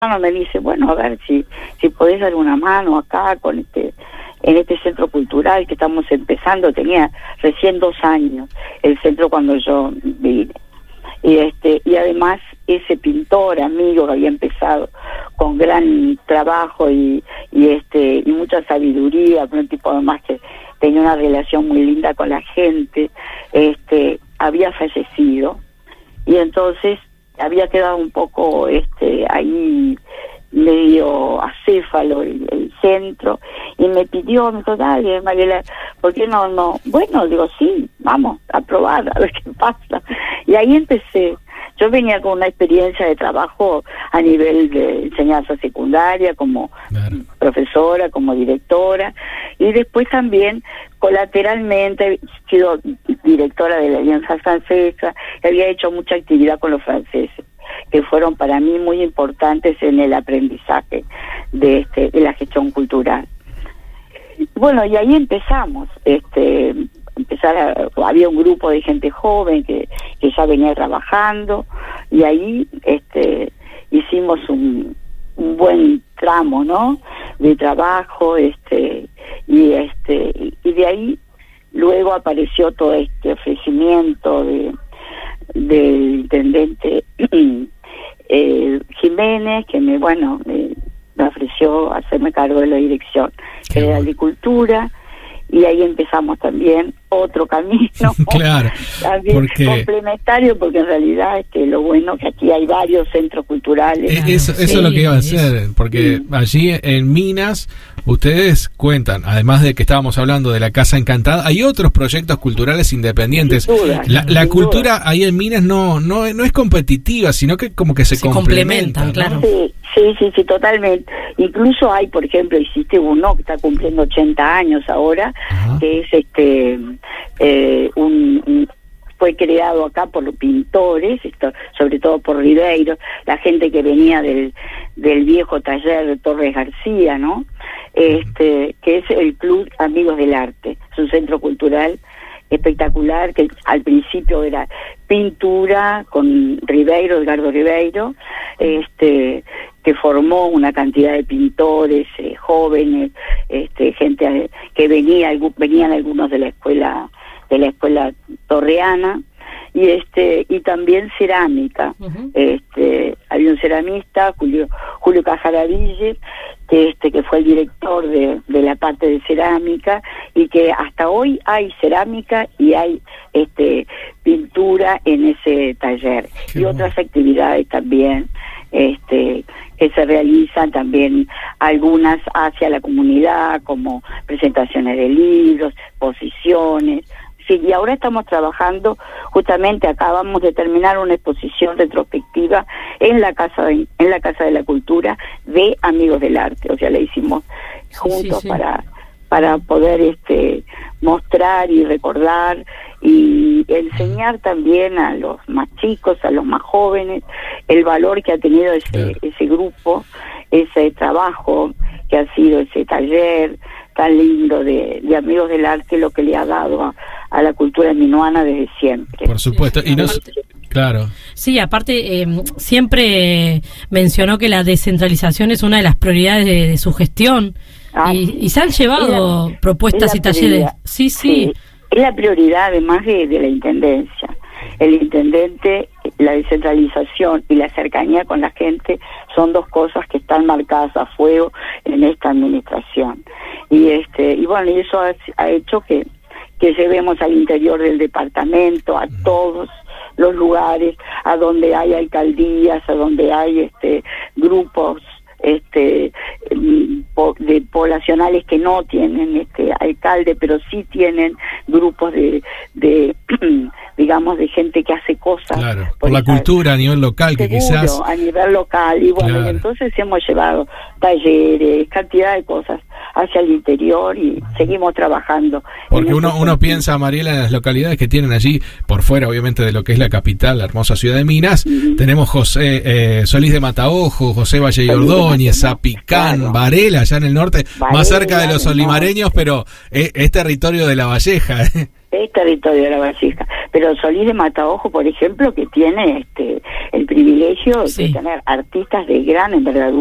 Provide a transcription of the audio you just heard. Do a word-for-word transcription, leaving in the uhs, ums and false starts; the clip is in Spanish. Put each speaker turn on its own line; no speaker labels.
me dice, bueno, a ver si si podés dar una mano acá con este en este centro cultural que estamos empezando. Tenía recién dos años el centro cuando yo vine. Y este y además ese pintor amigo que había empezado con gran trabajo y y este y mucha sabiduría, un tipo además que tenía una relación muy linda con la gente, este había fallecido, y entonces había quedado un poco este ahí medio acéfalo el, el centro, y me pidió, me dijo, dale, Mariela, ¿por qué no, no? Bueno, digo, sí, vamos a probar, a ver qué pasa. Y ahí empecé. Yo venía con una experiencia de trabajo a nivel de enseñanza secundaria, como claro. profesora, como directora, y después también colateralmente he sido directora de la Alianza Francesa, y había hecho mucha actividad con los franceses, que fueron para mí muy importantes en el aprendizaje de este de la gestión cultural. Bueno, y ahí empezamos, este empezar a, había un grupo de gente joven que, que ya venía trabajando, y ahí este hicimos un, un buen tramo, ¿no?, de trabajo, este y este y, y de ahí luego apareció todo este ofrecimiento de del intendente eh, Jiménez, que me bueno me, me ofreció hacerme cargo de la dirección general de cultura, y ahí empezamos también otro camino,
claro,
también porque... complementario, porque en realidad este, lo bueno que aquí hay varios centros culturales.
Eh, eso, eso sí, es lo que iba a hacer, porque sí. allí en Minas ustedes cuentan, además de que estábamos hablando de la Casa Encantada, hay otros proyectos culturales independientes. Sin duda, la la sin cultura duda. Ahí en Minas no no no es competitiva, sino que como que se, se complementan, ¿no?
Claro. Sí, sí, sí, sí, totalmente. Incluso hay, por ejemplo, existe uno que está cumpliendo ochenta años ahora, ajá, que es este eh, un, un fue creado acá por los pintores, esto, sobre todo por Ribeiro, la gente que venía del del viejo taller de Torres García, ¿no? Este, que es el Club Amigos del Arte, es un centro cultural espectacular que al principio era pintura con Ribeiro, Edgardo Ribeiro, este, que formó una cantidad de pintores eh, jóvenes, este, gente que venía, venían algunos de la escuela de la escuela torreana, y este y también cerámica. Uh-huh. Este había un ceramista, Julio Julio Cajaraville, que este que fue el director de, de la parte de cerámica, y que hasta hoy hay cerámica y hay este pintura en ese taller. Qué y bueno. Otras actividades también este que se realizan también, algunas hacia la comunidad, como presentaciones de libros, exposiciones. Sí, y ahora estamos trabajando, justamente acabamos de terminar una exposición retrospectiva en la casa de, en la Casa de la Cultura de Amigos del Arte, o sea, la hicimos juntos, sí, sí, sí. para para poder este mostrar y recordar y enseñar también a los más chicos, a los más jóvenes, el valor que ha tenido ese claro. ese grupo, ese trabajo que ha sido ese taller tan lindo de, de Amigos del Arte, lo que le ha dado a, a la cultura minuana desde siempre.
Por supuesto, y no, claro.
Sí, aparte eh, siempre mencionó que la descentralización es una de las prioridades de, de su gestión, ah, y, y se han llevado la, propuestas y talleres. Sí, sí, sí.
Es la prioridad además de, de la Intendencia. El intendente, la descentralización y la cercanía con la gente son dos cosas que están marcadas a fuego en esta administración. Y este y bueno, y eso ha, ha hecho que, que llevemos al interior del departamento, a todos los lugares, a donde hay alcaldías, a donde hay este grupos este de poblacionales que no tienen este alcalde, pero sí tienen grupos de de digamos de gente que hace cosas
claro, por, por la cultura a nivel local, que quizás
a nivel local, y bueno, claro. y entonces hemos llevado talleres, cantidad de cosas hacia el interior, y seguimos trabajando.
Porque uno uno piensa, Mariela, en las localidades que tienen allí, por fuera obviamente de lo que es la capital, la hermosa ciudad de Minas, uh-huh. tenemos José eh, Solís de Mataojo, José Valle y Ordóñez, Zapicán, claro. Varela, allá en el norte, Varela, más cerca de los olimareños, pero es, es territorio de La Valleja.
Es territorio de La Valleja, pero Solís de Mataojo, por ejemplo, que tiene este el privilegio sí. de tener artistas de gran envergadura.